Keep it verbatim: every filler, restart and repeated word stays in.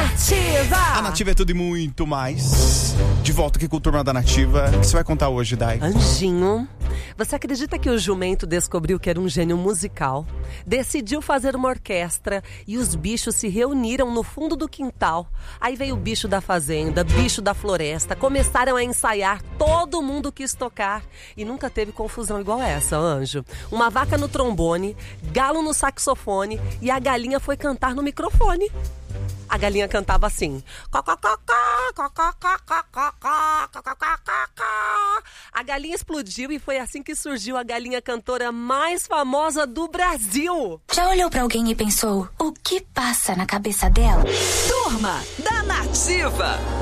Nativa! A Nativa é tudo e muito mais. De volta aqui com o Turma da Nativa. O que você vai contar hoje, Dai? Anjinho, você acredita que o jumento descobriu que era um gênio musical? Decidiu fazer uma orquestra e os bichos se reuniram no fundo do quintal. Aí veio o bicho da fazenda, bicho da floresta, começaram a ensaiar, todo mundo quis tocar. E nunca teve confusão igual essa, Anjo. Uma vaca no trombone, galo no saxofone e a galinha foi cantar no microfone. A galinha cantava assim. A galinha explodiu e foi assim que surgiu a galinha cantora mais famosa do Brasil. Já olhou pra alguém e pensou, o que passa na cabeça dela? Turma da Nativa.